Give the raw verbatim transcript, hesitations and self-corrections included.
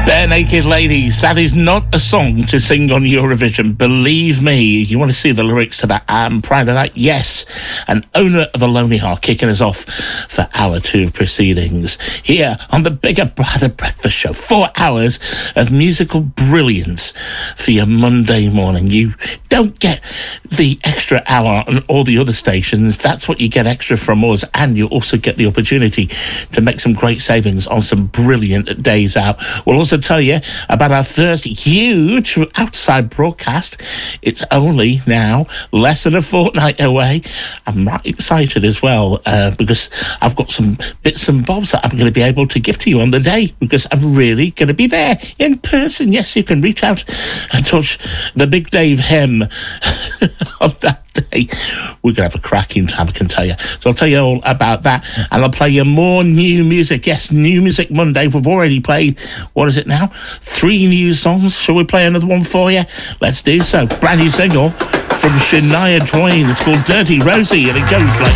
Bare Naked Ladies, that is not a song to sing on Eurovision. Believe me, you want to see the lyrics to that. I'm proud of that. Yes, an owner of a Lonely Heart kicking us off for hour two of proceedings here on the Bigger Brighter Breakfast Show. Four hours of musical brilliance for your Monday morning. You don't get the extra hour on all the other stations. That's what you get extra from us, and you also get the opportunity to make some great savings on some brilliant days out. We'll also tell you about our first huge outside broadcast. It's only now less than a fortnight away. I'm right excited as well uh, because I've got some bits and bobs that I'm going to be able to give to you on the day, because I'm really going to be there in person. Yes, you can reach out and touch the Big Dave hem on that day. We're going to have a cracking time, I can tell you. So I'll tell you all about that, and I'll play you more new music. Yes, New Music Monday. We've already played, what is it now? Three new songs. Shall we play another one for you? Let's do so. Brand new single from Shania Twain. It's called Dirty Rosie, and it goes like